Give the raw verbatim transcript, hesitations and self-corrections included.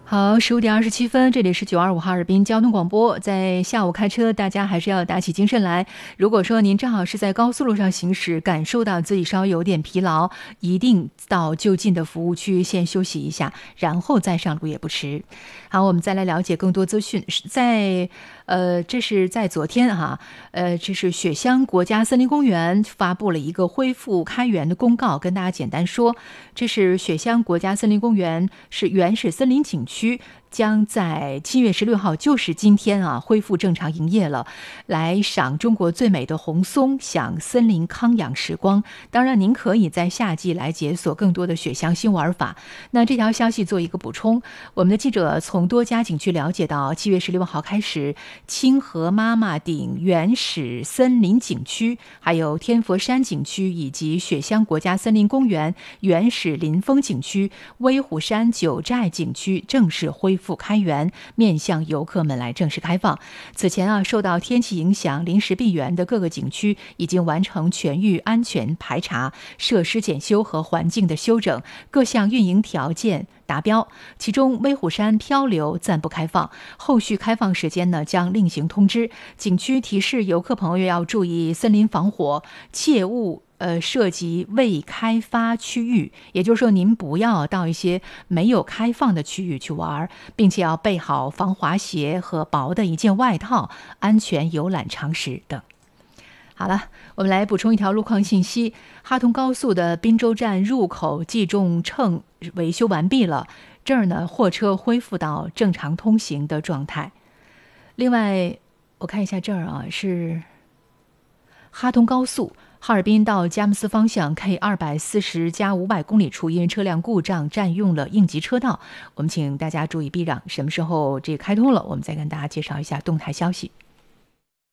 好，十五点二十七分，这里是九二五哈尔滨交通广播。在下午开车，大家还是要打起精神来。如果说您正好是在高速路上行驶，感受到自己稍微有点疲劳，一定到就近的服务区先休息一下，然后再上路也不迟。好，我们再来了解更多资讯。在呃，这是在昨天哈、啊，呃，这是雪乡国家森林公园发布了一个恢复开园的公告，跟大家简单说，这是雪乡国家森林公园是原始森林景区。将在七月十六号，就是今天啊，恢复正常营业了，来赏中国最美的红松，享森林康养时光。当然，您可以在夏季来解锁更多的雪乡新玩法。那这条消息做一个补充，我们的记者从多家景区了解到，七月十六号开始，清河妈妈顶原始森林景区、还有天佛山景区以及雪乡国家森林公园原始林峰景区、威虎山九寨景区正式恢复。复开园，面向游客们来正式开放。此前啊，受到天气影响临时闭园的各个景区已经完成全域安全排查、设施检修和环境的修整，各项运营条件达标。其中威虎山漂流暂不开放，后续开放时间呢将另行通知。景区提示游客朋友要注意森林防火，切勿呃，涉及未开发区域，也就是说，您不要到一些没有开放的区域去玩，并且要备好防滑鞋和薄的一件外套，安全游览常识等。好了，我们来补充一条路况信息：哈通高速的滨州站入口计重秤维修完毕了，这儿呢货车恢复到正常通行的状态。另外，我看一下这儿啊，是哈通高速。哈尔滨到佳木斯方向 K 二百四十加五百公里处，因为车辆故障占用了应急车道，我们请大家注意避让。什么时候这开通了，我们再跟大家介绍一下动态消息。